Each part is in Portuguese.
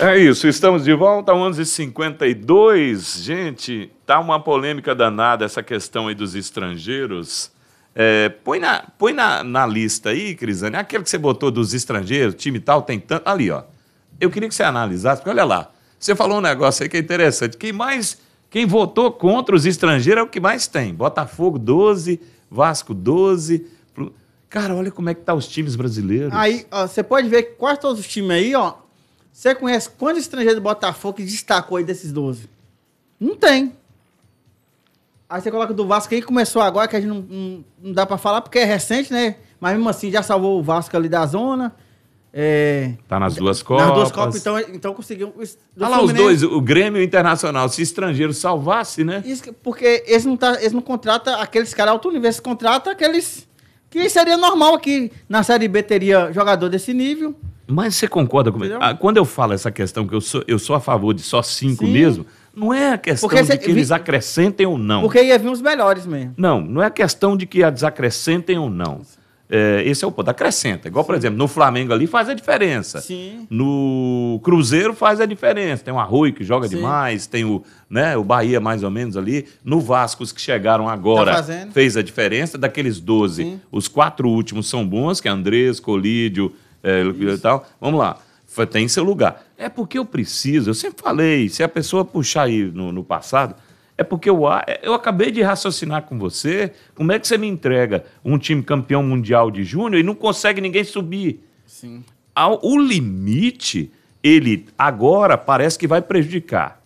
É isso, estamos de volta, 11h52. Gente, tá uma polêmica danada essa questão aí dos estrangeiros. Põe na lista aí, Crisane, aquele que você botou dos estrangeiros, time tal, tem tanto. Ali, ó. Eu queria que você analisasse, porque olha lá, você falou um negócio aí que é interessante. Quem votou contra os estrangeiros é o que mais tem. Botafogo, 12, Vasco, 12. Cara, olha como é que tá os times brasileiros. Aí, ó, você pode ver que quase todos os times aí, ó. Você conhece quantos estrangeiros do Botafogo que destacou aí desses 12? Não tem. Aí você coloca do Vasco aí, começou agora, que a gente não dá pra falar, porque é recente, né? Mas mesmo assim, já salvou o Vasco ali da zona. Tá nas duas Copas. Nas duas Copas, então conseguiu. Olha lá os dois, o Grêmio e o Internacional. Se estrangeiro salvasse, né? Isso, porque eles não contratam aqueles caras alto nível, eles contratam aqueles que seria normal aqui na Série B teria jogador desse nível. Mas você concorda comigo? Quando eu falo essa questão, que eu sou a favor de só 5 Sim. mesmo, não é a questão de que eles acrescentem ou não. Porque ia vir os melhores mesmo. Não é a questão de que eles acrescentem ou não. Esse é o ponto, acrescenta. Igual, por exemplo, no Flamengo ali faz a diferença. Sim. No Cruzeiro faz a diferença. Tem o Arrui que joga demais, tem o Bahia mais ou menos ali. No Vasco, os que chegaram agora fez a diferença. Daqueles 12, sim, os 4 últimos são bons, que é Andrés, Colídio e tal. Vamos lá, tem seu lugar. É porque eu sempre falei, se a pessoa puxar aí no passado, é porque eu acabei de raciocinar com você, como é que você me entrega um time campeão mundial de júnior e não consegue ninguém subir? Sim. O limite, ele agora parece que vai prejudicar.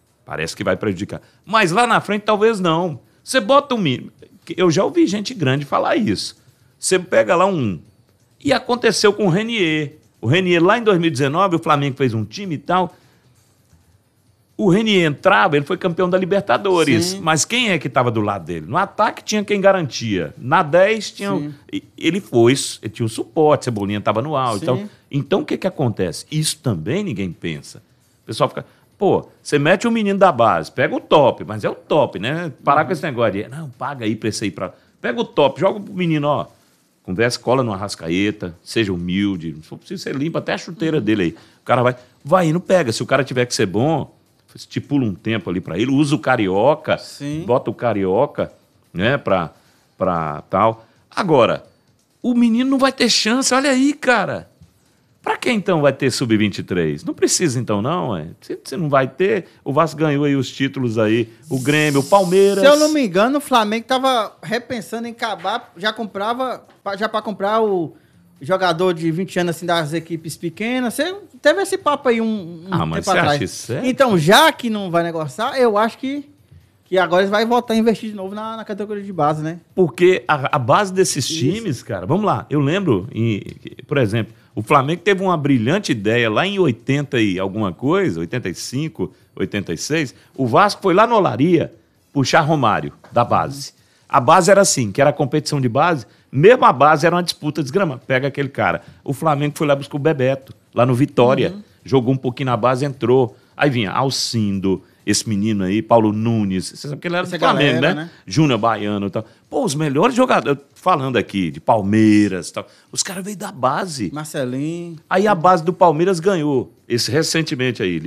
Mas lá na frente talvez não. Você bota um mínimo. Eu já ouvi gente grande falar isso. Você pega lá E aconteceu com o Renier. O Renier lá em 2019, o Flamengo fez um time e tal. O Renier entrava, ele foi campeão da Libertadores. Sim. Mas quem é que estava do lado dele? No ataque tinha quem garantia. Na 10 tinha... Ele tinha o suporte, Cebolinha estava no alto. Então o que acontece? Isso também ninguém pensa. O pessoal fica... Pô, você mete um menino da base, pega o top, mas é o top, né? Parar com esse negócio de... Não, paga aí pra esse aí. Pega o top, joga pro menino, ó. Conversa, cola no Arrascaeta, seja humilde. Se for preciso, você limpa até a chuteira dele aí. O cara vai indo, pega. Se o cara tiver que ser bom... estipula um tempo ali para ele, usa o Carioca, sim, bota o Carioca, né, pra tal. Agora, o menino não vai ter chance, olha aí, cara. Para que então vai ter sub-23? Não precisa então não, Se não vai ter, o Vasco ganhou aí os títulos aí, o Grêmio, o Palmeiras. Se eu não me engano, o Flamengo tava repensando em acabar, já para comprar o jogador de 20 anos assim das equipes pequenas. Você teve esse papo aí um mas tempo atrás. Acha isso certo? Então, já que não vai negociar, eu acho que agora eles vão voltar a investir de novo na categoria de base, né? Porque a base desses times, cara, vamos lá, eu lembro, por exemplo, o Flamengo teve uma brilhante ideia lá em 80 e alguma coisa, 85, 86, o Vasco foi lá no Olaria puxar Romário, da base. A base era assim, que era a competição de base, mesmo a base era uma disputa desgramada. Pega aquele cara. O Flamengo foi lá buscar o Bebeto, lá no Vitória. Jogou um pouquinho na base, entrou. Aí vinha Alcindo, esse menino aí, Paulo Nunes. Você sabe que ele era do Flamengo, né? Júnior Baiano e tal. Pô, os melhores jogadores, falando aqui de Palmeiras e tal, os caras veio da base. Marcelinho. Aí a base do Palmeiras ganhou, recentemente aí,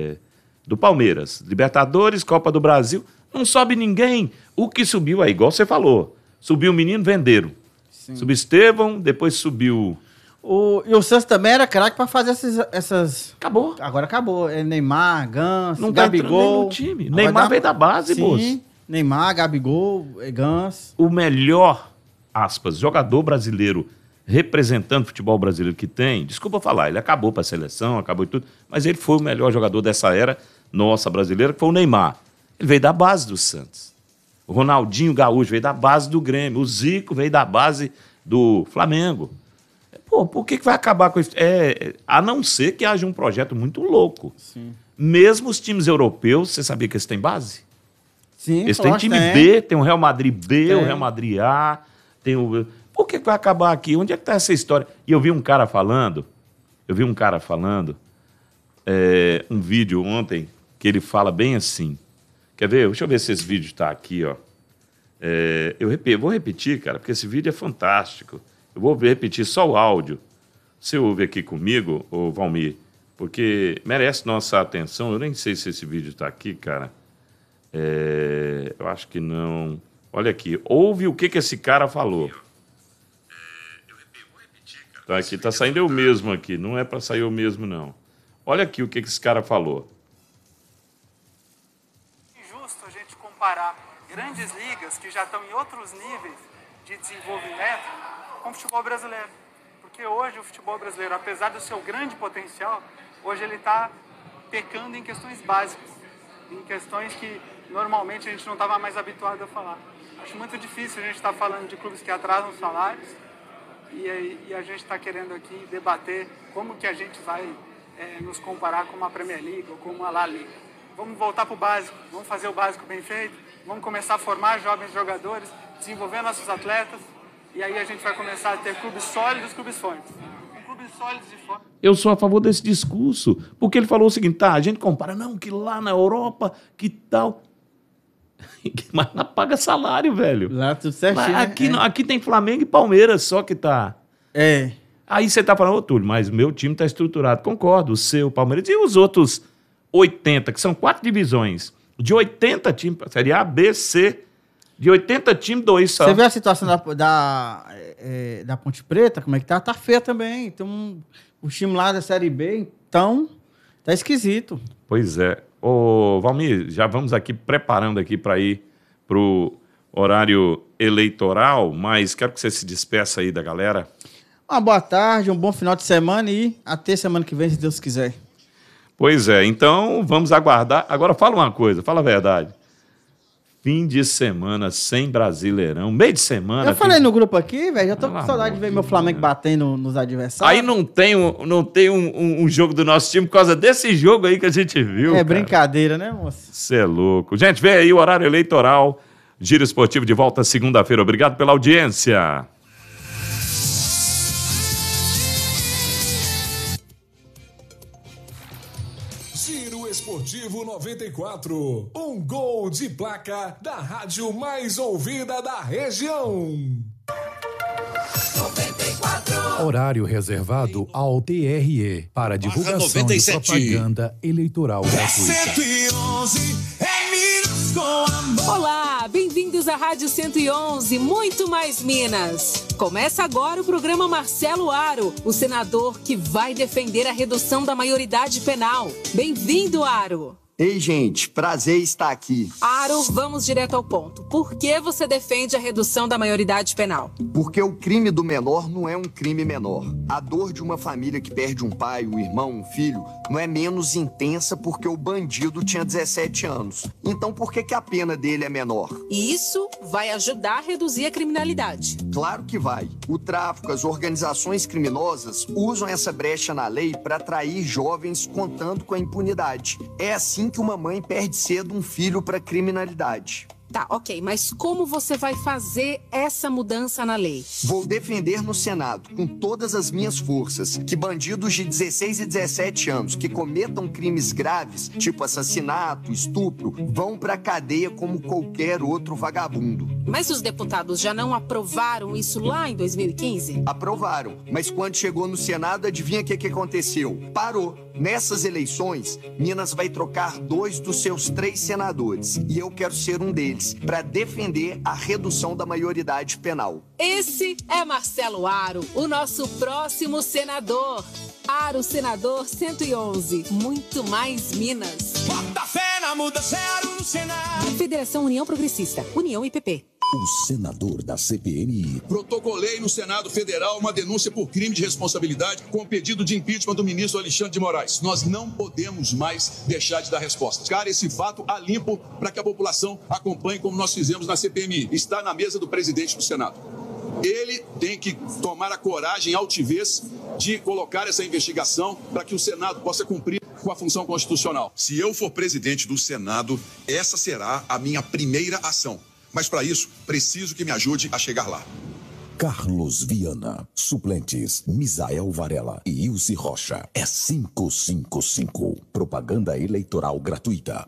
do Palmeiras. Libertadores, Copa do Brasil, não sobe ninguém. O que subiu aí, igual você falou, subiu o menino, venderam. Sim. Subiu Estevão, depois subiu... E o Santos também era craque para fazer essas... Acabou. Agora acabou. Neymar, Ganso, não Gabigol. Não tá time. Agora Neymar veio da base, moço. Sim, Neymar, Gabigol, Ganso. O melhor, aspas, jogador brasileiro representando o futebol brasileiro que tem, desculpa falar, ele acabou para a seleção, acabou e tudo, mas ele foi o melhor jogador dessa era nossa brasileira, que foi o Neymar. Ele veio da base do Santos. O Ronaldinho Gaúcho veio da base do Grêmio. O Zico veio da base do Flamengo. Pô, por que vai acabar com isso? A não ser que haja um projeto muito louco. Sim. Mesmo os times europeus, você sabia que eles têm base? Sim, eles têm time B, tem o Real Madrid B, o Real Madrid A, tem o... Por que vai acabar aqui? Onde é que está essa história? E eu vi um cara falando, um vídeo ontem, que ele fala bem assim. Quer ver? Deixa eu ver se esse vídeo está aqui, ó. Eu vou repetir, cara, porque esse vídeo é fantástico. Eu vou repetir só o áudio. Você ouve aqui comigo, ô Valmir, porque merece nossa atenção. Eu nem sei se esse vídeo está aqui, cara. Eu acho que não. Olha aqui, ouve o que esse cara falou. Tá aqui, tá saindo eu mesmo aqui, não é para sair eu mesmo, não. Olha aqui o que esse cara falou. É injusto a gente comparar grandes ligas que já estão em outros níveis de desenvolvimento com o futebol brasileiro. Porque hoje o futebol brasileiro, apesar do seu grande potencial, hoje ele está pecando em questões básicas, em questões que normalmente a gente não estava mais habituado a falar. Acho muito difícil a gente estar falando de clubes que atrasam salários e a gente está querendo aqui debater como que a gente vai nos comparar com uma Premier League ou com uma La Liga. Vamos voltar para o básico, vamos fazer o básico bem feito, vamos começar a formar jovens jogadores, desenvolver nossos atletas, e aí a gente vai começar a ter clubes sólidos, clubes fortes. Clubes sólidos e fortes. Eu sou a favor desse discurso, porque ele falou o seguinte, tá, a gente compara, não, que lá na Europa, que tal... Mas não paga salário, velho. Lá tudo certinho, aqui tem Flamengo e Palmeiras só que tá... Aí você tá falando, ô Túlio, mas o meu time tá estruturado. Concordo, o seu, Palmeiras, e os outros 80, que são 4 divisões, de 80 times, Série A, B, C... De 80 times, 2 só. Você vê a situação da Ponte Preta, como é que tá? Tá feia também. Então, o time lá da Série B, então, tá esquisito. Pois é. Ô, Valmir, já vamos aqui preparando aqui para ir pro horário eleitoral, mas quero que você se despeça aí da galera. Uma boa tarde, um bom final de semana e até semana que vem, se Deus quiser. Pois é, então vamos aguardar. Agora fala uma coisa, fala a verdade. Fim de semana sem Brasileirão, meio de semana. Eu falei no grupo aqui, velho, já tô com saudade de ver meu Flamengo batendo nos adversários. Aí não tem um jogo do nosso time por causa desse jogo aí que a gente viu. É brincadeira, né, moço? Você é louco. Gente, vem aí o horário eleitoral. Giro Esportivo de volta segunda-feira. Obrigado pela audiência. Esportivo 94, um gol de placa da rádio mais ouvida da região. 94. Horário reservado ao TRE para divulgação de propaganda eleitoral gratuita. 111 é Minas com amor. Olá, bem-vindos à Rádio 111, muito mais Minas. Começa agora o programa Marcelo Aro, o senador que vai defender a redução da maioridade penal. Bem-vindo, Aro. Ei, gente, prazer estar aqui. Aro, vamos direto ao ponto. Por que você defende a redução da maioridade penal? Porque o crime do menor não é um crime menor. A dor de uma família que perde um pai, um irmão, um filho, não é menos intensa porque o bandido tinha 17 anos. Então por que a pena dele é menor? E isso vai ajudar a reduzir a criminalidade. Claro que vai. O tráfico, as organizações criminosas usam essa brecha na lei para atrair jovens contando com a impunidade. É assim que uma mãe perde cedo um filho para criminalidade. Tá, ok, mas como você vai fazer essa mudança na lei? Vou defender no Senado, com todas as minhas forças, que bandidos de 16 e 17 anos que cometam crimes graves, tipo assassinato, estupro, vão pra cadeia como qualquer outro vagabundo. Mas os deputados já não aprovaram isso lá em 2015? Aprovaram, mas quando chegou no Senado, adivinha o que aconteceu? Parou. Nessas eleições, Minas vai trocar 2 dos seus 3 senadores, e eu quero ser um deles, para defender a redução da maioridade penal. Esse é Marcelo Aro, o nosso próximo senador. Aro, senador 111, muito mais Minas. Bota fé na mudança, Aro no Senado. Federação União Progressista, União e PP. O senador da CPMI. Protocolei no Senado Federal uma denúncia por crime de responsabilidade com o pedido de impeachment do ministro Alexandre de Moraes. Nós não podemos mais deixar de dar respostas. Cara, esse fato a limpo para que a população acompanhe como nós fizemos na CPMI. Está na mesa do presidente do Senado. Ele tem que tomar a coragem e a altivez de colocar essa investigação para que o Senado possa cumprir com a função constitucional. Se eu for presidente do Senado, essa será a minha primeira ação. Mas para isso, preciso que me ajude a chegar lá. Carlos Viana. Suplentes: Misael Varela e Ilse Rocha. É 555. Propaganda eleitoral gratuita.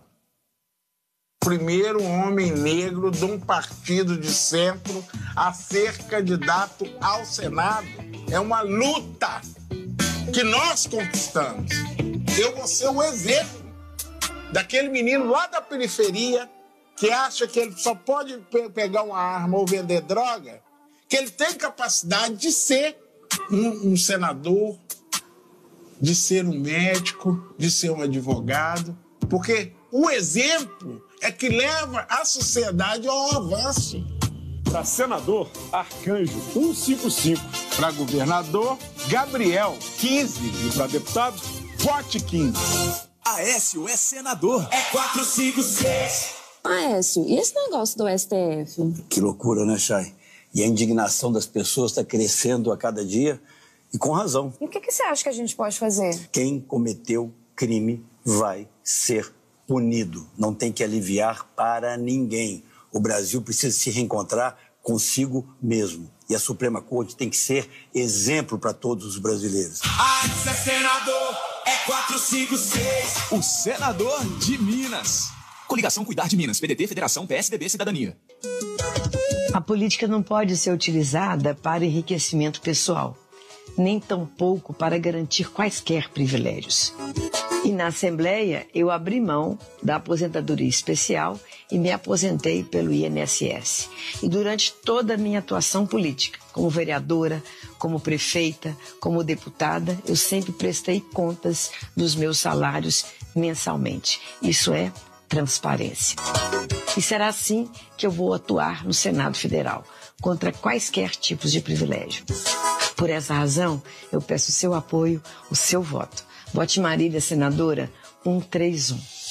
Primeiro homem negro de um partido de centro a ser candidato ao Senado. É uma luta que nós conquistamos. Eu vou ser um exemplo daquele menino lá da periferia que acha que ele só pode pegar uma arma ou vender droga, que ele tem capacidade de ser um senador, de ser um médico, de ser um advogado, porque o exemplo é que leva a sociedade ao avanço. Para senador, Arcanjo 155. Para governador, Gabriel 15. E para deputado, vote 15. Aécio é senador. É 456. Aécio, e esse negócio do STF? Que loucura, né, Chay? E a indignação das pessoas está crescendo a cada dia, e com razão. E o que você acha que a gente pode fazer? Quem cometeu crime vai ser punido. Não tem que aliviar para ninguém. O Brasil precisa se reencontrar consigo mesmo. E a Suprema Corte tem que ser exemplo para todos os brasileiros. Aécio é senador. É 456. O senador de Minas. Coligação Cuidar de Minas, PDT, Federação, PSDB, Cidadania. A política não pode ser utilizada para enriquecimento pessoal, nem tampouco para garantir quaisquer privilégios. E na Assembleia, eu abri mão da aposentadoria especial e me aposentei pelo INSS. E durante toda a minha atuação política, como vereadora, como prefeita, como deputada, eu sempre prestei contas dos meus salários mensalmente. Isso é transparência. E será assim que eu vou atuar no Senado Federal, contra quaisquer tipos de privilégio. Por essa razão, eu peço o seu apoio, o seu voto. Vote Marília, senadora 131.